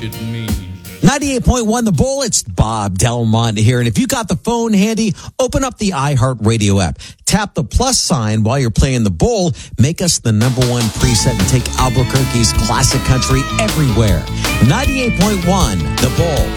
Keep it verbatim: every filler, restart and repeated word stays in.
it means. ninety-eight point one The Bull, it's Bob Delmont here. And if you got the phone handy, open up the iHeartRadio app. Tap the plus sign while you're playing The Bull. Make us the number one preset and take Albuquerque's classic country everywhere. ninety-eight point one The Bull.